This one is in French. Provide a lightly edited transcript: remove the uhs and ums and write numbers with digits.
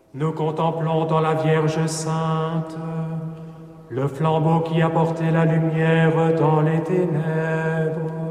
Nous contemplons dans la Vierge Sainte le flambeau qui apportait la lumière dans les ténèbres.